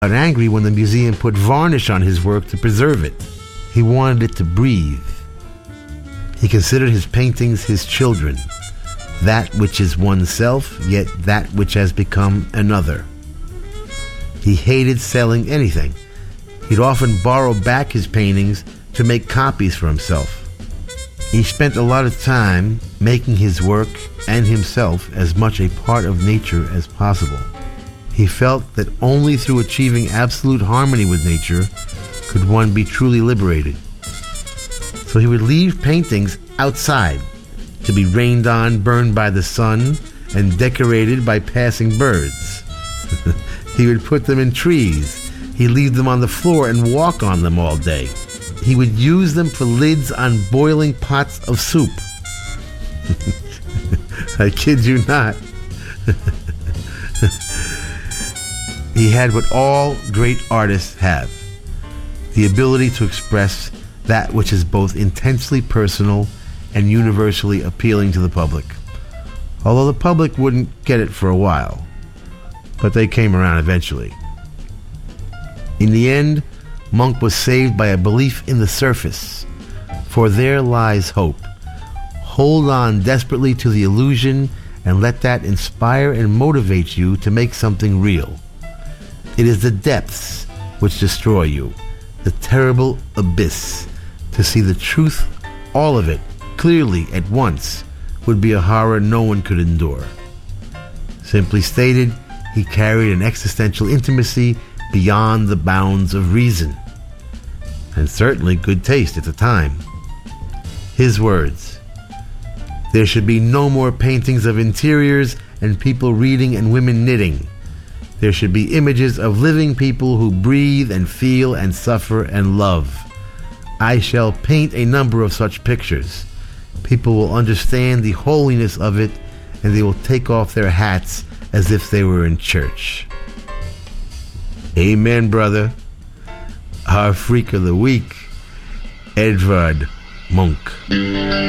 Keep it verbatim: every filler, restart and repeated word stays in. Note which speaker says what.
Speaker 1: got angry when the museum put varnish on his work to preserve it. He wanted it to breathe. He considered his paintings his children, that which is oneself, yet that which has become another. He hated selling anything. He'd often borrow back his paintings to make copies for himself. He spent a lot of time making his work and himself as much a part of nature as possible. He felt that only through achieving absolute harmony with nature could one be truly liberated. So he would leave paintings outside to be rained on, burned by the sun, and decorated by passing birds. He would put them in trees. He'd leave them on the floor and walk on them all day. He would use them for lids on boiling pots of soup. I kid you not. He had what all great artists have, the ability to express that which is both intensely personal and universally appealing to the public. Although the public wouldn't get it for a while, but they came around eventually. In the end, Munch was saved by a belief in the surface, for there lies hope. Hold on desperately to the illusion and let that inspire and motivate you to make something real. It is the depths which destroy you, the terrible abyss. To see the truth, all of it, clearly at once, would be a horror no one could endure. Simply stated, he carried an existential intimacy beyond the bounds of reason, and certainly good taste at the time. His words: "There should be no more paintings of interiors and people reading and women knitting. There should be images of living people who breathe and feel and suffer and love. I shall paint a number of such pictures. People will understand the holiness of it, and they will take off their hats as if they were in church." Amen, brother. Our freak of the week, Edvard Munch.